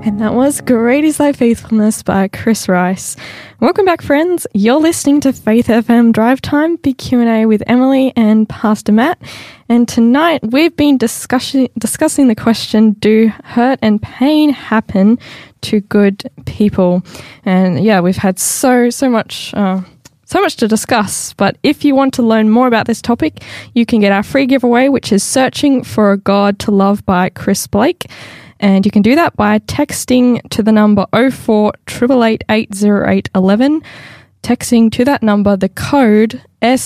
And that was Great Is Thy Faithfulness by Chris Rice. Welcome back, friends. You're listening to Faith FM Drive Time, big Q&A with Emily and Pastor Matt. And tonight we've been discussing the question, do hurt and pain happen to good people? And yeah, we've had so much to discuss, but if you want to learn more about this topic, you can get our free giveaway, which is Searching for a God to Love by Chris Blake. And you can do that by texting to the number 0488880811, texting to that number the code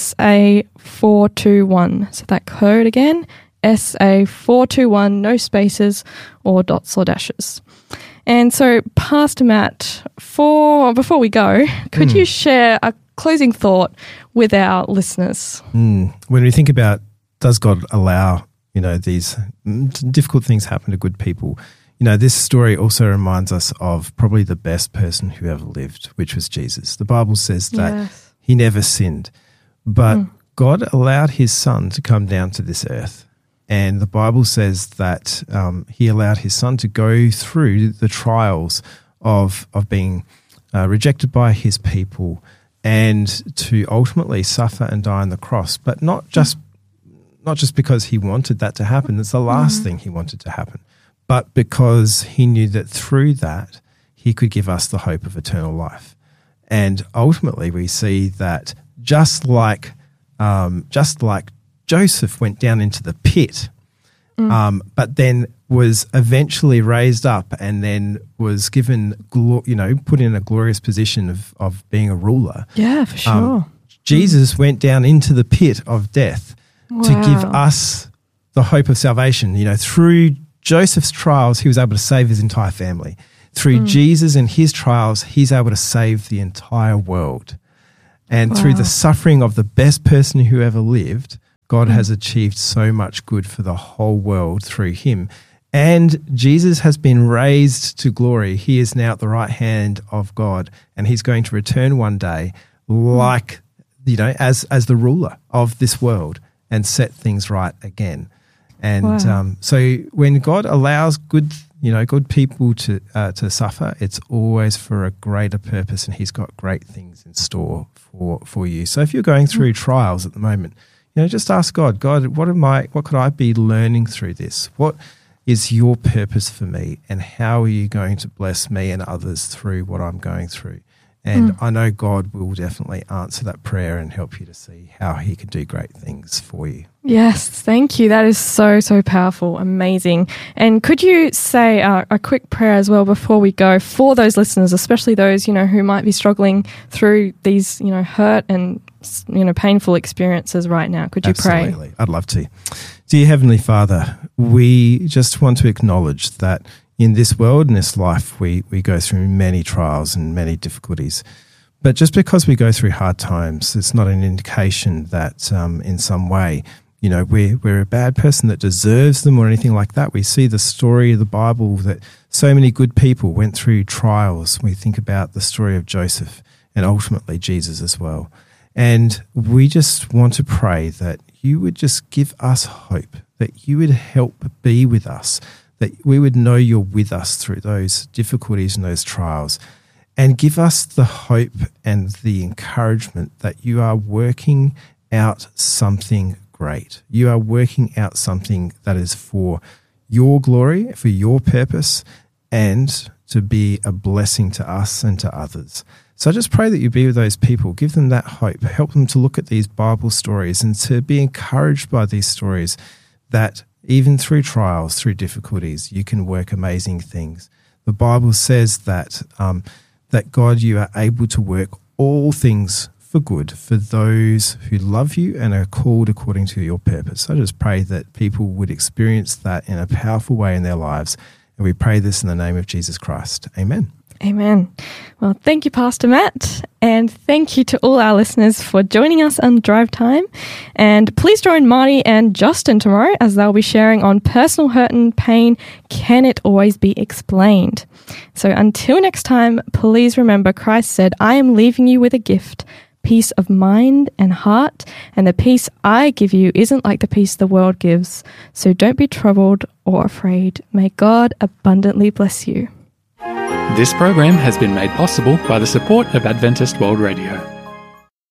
SA421. So that code again, SA421, no spaces or dots or dashes. And so, Pastor Matt, before we go, could you share a closing thought with our listeners? When we think about, does God allow these difficult things happen to good people? This story also reminds us of probably the best person who ever lived, which was Jesus. The Bible says that he never sinned, but God allowed his son to come down to this earth. And the Bible says that he allowed his son to go through the trials of being rejected by his people and to ultimately suffer and die on the cross, but not just because he wanted that to happen. It's the last thing he wanted to happen, but because he knew that through that he could give us the hope of eternal life. And ultimately we see that just like Joseph went down into the pit, but then was eventually raised up and then was given, put in a glorious position of being a ruler. Yeah, for sure. Jesus went down into the pit of death to give us the hope of salvation. Through Joseph's trials, he was able to save his entire family. Through Jesus and his trials, he's able to save the entire world. And through the suffering of the best person who ever lived, God has achieved so much good for the whole world through him. And Jesus has been raised to glory. He is now at the right hand of God, and he's going to return one day like, as the ruler of this world and set things right again. And so when God allows good people to suffer, it's always for a greater purpose, and he's got great things in store for you. So if you're going through trials at the moment, just ask God, what could I be learning through this? What is your purpose for me, and how are you going to bless me and others through what I'm going through? And I know God will definitely answer that prayer and help you to see how he can do great things for you. Yes, thank you. That is so powerful, amazing. And could you say a quick prayer as well before we go for those listeners, especially those, who might be struggling through these, hurt and, painful experiences right now? Could you pray? Absolutely. I'd love to. Dear Heavenly Father, we just want to acknowledge that in this world, in this life, we go through many trials and many difficulties. But just because we go through hard times, it's not an indication that in some way, we're a bad person that deserves them or anything like that. We see the story of the Bible that so many good people went through trials. We think about the story of Joseph and ultimately Jesus as well. And we just want to pray that you would just give us hope, that you would help be with us, that we would know you're with us through those difficulties and those trials, and give us the hope and the encouragement that you are working out something great. You are working out something that is for your glory, for your purpose, and to be a blessing to us and to others. So I just pray that you be with those people, give them that hope, help them to look at these Bible stories and to be encouraged by these stories, that even through trials, through difficulties, you can work amazing things. The Bible says that God, you are able to work all things for good for those who love you and are called according to your purpose. I just pray that people would experience that in a powerful way in their lives. And we pray this in the name of Jesus Christ. Amen. Amen. Well, thank you, Pastor Matt, and thank you to all our listeners for joining us on Drive Time. And please join Marty and Justin tomorrow as they'll be sharing on personal hurt and pain. Can it always be explained? So until next time, please remember Christ said, I am leaving you with a gift, peace of mind and heart, and the peace I give you isn't like the peace the world gives. So don't be troubled or afraid. May God abundantly bless you. This program has been made possible by the support of Adventist World Radio.